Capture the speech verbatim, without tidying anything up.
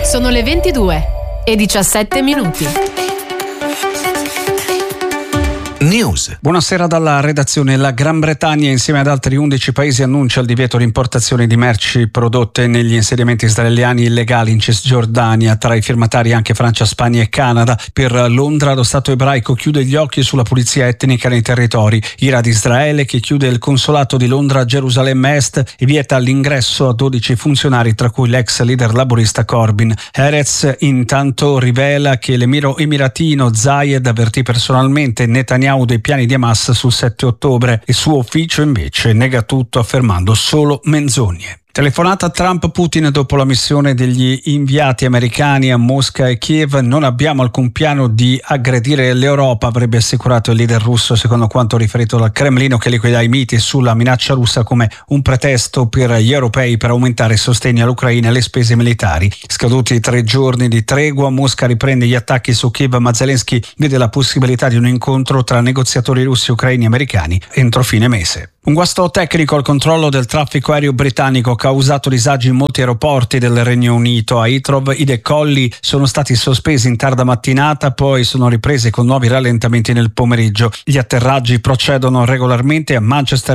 Sono le ventidue e diciassette minuti. News. Buonasera dalla redazione. La Gran Bretagna, insieme ad altri undici paesi, annuncia il divieto di importazione di merci prodotte negli insediamenti israeliani illegali in Cisgiordania. Tra i firmatari anche Francia, Spagna e Canada. Per Londra lo Stato ebraico chiude gli occhi sulla pulizia etnica nei territori. Ira di Israele, che chiude il consolato di Londra a Gerusalemme Est e vieta l'ingresso a dodici funzionari, tra cui l'ex leader laburista Corbyn. Erez intanto rivela che l'emiro emiratino Zayed avvertì personalmente Netanyahu dei piani di Hamas sul sette ottobre. Il suo ufficio invece nega tutto, affermando solo menzogne. Telefonata a Trump-Putin dopo la missione degli inviati americani a Mosca e Kiev. Non abbiamo alcun piano di aggredire l'Europa, avrebbe assicurato il leader russo, secondo quanto riferito dal Cremlino, che liquida i miti sulla minaccia russa come un pretesto per gli europei per aumentare il sostegno all'Ucraina e le spese militari. Scaduti tre giorni di tregua, Mosca riprende gli attacchi su Kiev, ma Zelensky vede la possibilità di un incontro tra negoziatori russi, ucraini e americani entro fine mese. Un guasto tecnico al controllo del traffico aereo britannico ha causato disagi in molti aeroporti del Regno Unito. A Heathrow i decolli sono stati sospesi in tarda mattinata, poi sono ripresi con nuovi rallentamenti nel pomeriggio. Gli atterraggi procedono regolarmente a Manchester